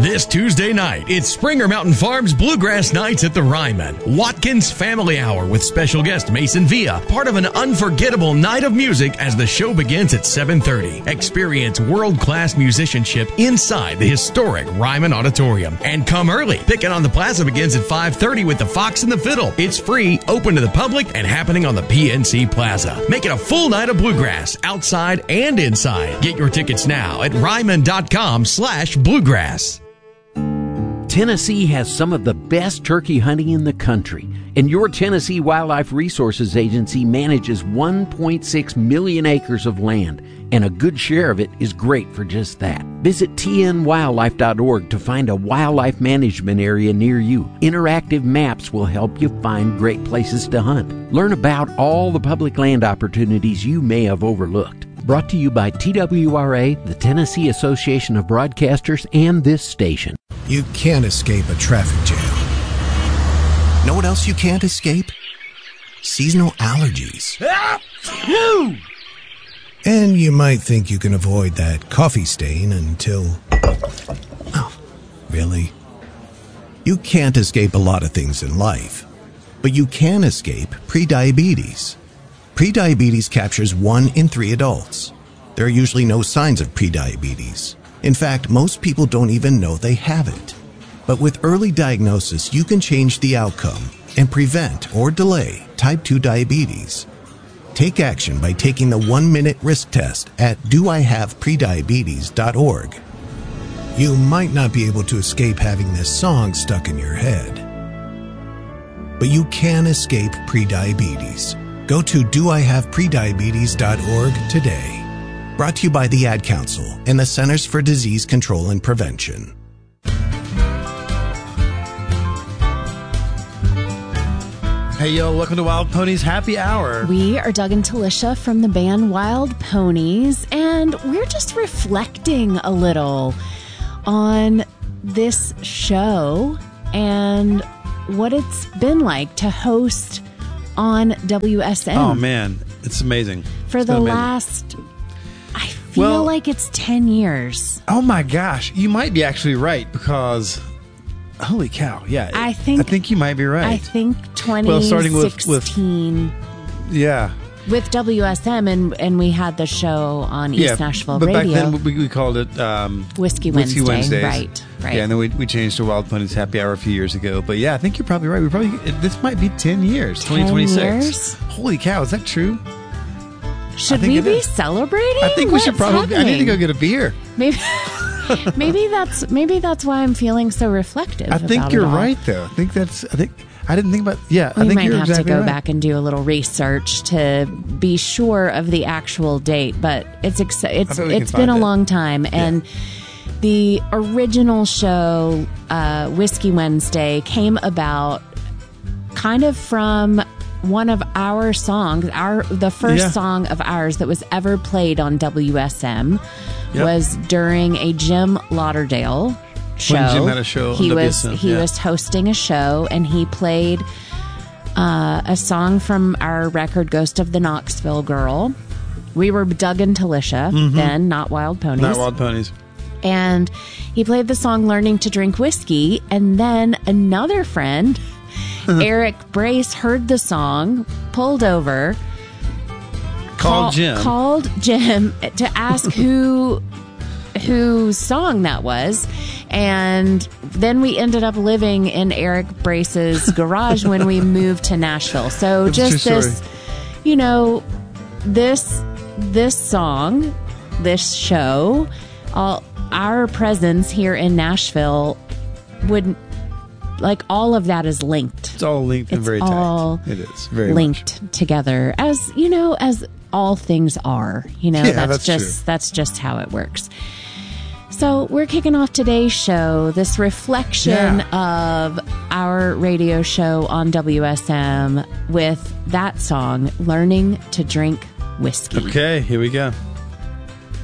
This Tuesday night, it's Springer Mountain Farms Bluegrass Nights at the Ryman. Watkins Family Hour with special guest Mason Villa, part of an unforgettable night of music as the show begins at 7:30. Experience world-class musicianship inside the historic Ryman Auditorium. And come early. Picking on the Plaza begins at 5:30 with the Fox and the Fiddle. It's free, open to the public, and happening on the PNC Plaza. Make it a full night of bluegrass, outside and inside. Get your tickets now at ryman.com/bluegrass. Tennessee has some of the best turkey hunting in the country, and your Tennessee Wildlife Resources Agency manages 1.6 million acres of land, and a good share of it is great for just that. Visit tnwildlife.org to find a wildlife management area near you. Interactive maps will help you find great places to hunt. Learn about all the public land opportunities you may have overlooked. Brought to you by TWRA, the Tennessee Association of Broadcasters, and this station. You can't escape a traffic jam. Know what else you can't escape? Seasonal allergies. And you might think you can avoid that coffee stain until... Oh, really? You can't escape a lot of things in life, but you can escape prediabetes. Prediabetes captures 1 in 3 adults. There are usually no signs of prediabetes. In fact, most people don't even know they have it. But with early diagnosis, you can change the outcome and prevent or delay type 2 diabetes. Take action by taking the 1-minute risk test at doihaveprediabetes.org. You might not be able to escape having this song stuck in your head, but you can escape prediabetes. Go to doihaveprediabetes.org today. Brought to you by the Ad Council and the Centers for Disease Control and Prevention. Hey, yo, welcome to Wild Ponies Happy Hour. We are Doug and Talisha from the band Wild Ponies, and we're just reflecting a little on this show and what it's been like to host on WSM. Oh, man, it's amazing. For the last... I feel like it's 10 years. Oh my gosh, you might be actually right because, holy cow, yeah. I think you might be right. I think 2016. Starting with yeah. With WSM, and we had the show on East Nashville but Radio. Back then we called it Whiskey Wednesdays. Right. Yeah, and then we changed to Wild Ponies Happy Hour a few years ago. But yeah, I think you're probably right. This might be 10 years, 2026. 10 years? Holy cow, is that true? Should we be celebrating? I think we should probably. I need to go get a beer. Maybe that's why I'm feeling so reflective. I think you're right, though. I think I didn't think about. Yeah, I think might you're have exactly to go right. back and do a little research to be sure of the actual date. But it's been a long time, and the original show, Whiskey Wednesday, came about kind of from one of our songs, the first song of ours that was ever played on WSM was during a Jim Lauderdale show. When Jim had a show he on was WSM, he was hosting a show, and he played a song from our record Ghost of the Knoxville Girl. We were Doug and Talisha then, not Wild Ponies. Not Wild Ponies. And he played the song Learning to Drink Whiskey, and then another friend, Eric Brace, heard the song, pulled over, called Jim to ask whose song that was. And then we ended up living in Eric Brace's garage when we moved to Nashville. So just this, this song, this show, our presence here in Nashville would... Like, all of that is linked. It's all linked and very tight. It is very linked together, as as all things are. That's just how it works. So we're kicking off today's show, this reflection of our radio show on WSM with that song, Learning to Drink Whiskey. Okay, here we go.